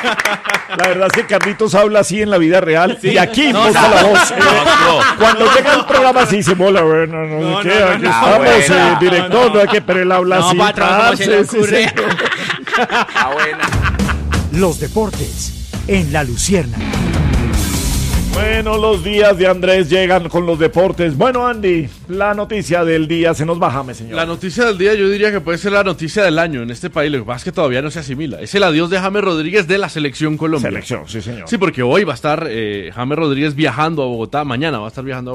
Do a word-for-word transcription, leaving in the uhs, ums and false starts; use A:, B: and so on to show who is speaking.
A: La verdad es que Carlitos habla así en la vida real sí. y aquí
B: no,
A: posa
B: no,
A: la voz.
B: no,
A: Eh,
B: no,
A: cuando no, llega el programa sí se mola, bueno, no, no, no, ¿qué?
B: no,
A: Aquí
B: no,
A: estamos,
B: no,
A: eh, director, no, no, no, que, pero él habla
B: no,
A: así.
B: patrón, ¿cómo se le ocurre?
A: Sí, sí,
C: Ah, buena.
D: Los deportes en La Luciérnaga.
A: Bueno, los días de Andrés llegan con los deportes. Bueno, Andy, la noticia del día se nos baja, mi señor.
E: La noticia del día yo diría que puede ser la noticia del año en este país. Lo que pasa es que todavía no se asimila. Es el adiós de James Rodríguez de la Selección Colombia.
A: Selección, sí, señor.
E: Sí, porque hoy va a estar eh, James Rodríguez viajando a Bogotá. Mañana va a estar viajando a